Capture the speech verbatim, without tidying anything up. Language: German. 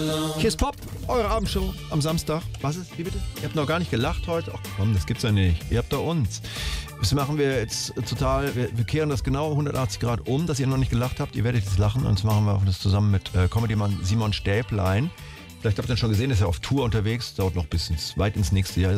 Hier ist Pop, eure Abendshow am Samstag. Was ist? Wie bitte? Ihr habt noch gar nicht gelacht heute? Ach komm, das gibt's ja nicht. Ihr habt doch uns. Das machen wir jetzt total, wir, wir kehren das genau hundertachtzig Grad um, dass ihr noch nicht gelacht habt. Ihr werdet jetzt lachen und das machen wir auch das zusammen mit äh, Comedy-Mann Simon Stäblein. Vielleicht habt ihr ihn schon gesehen, ist er auf Tour unterwegs, dauert noch bis ins, weit ins nächste Jahr.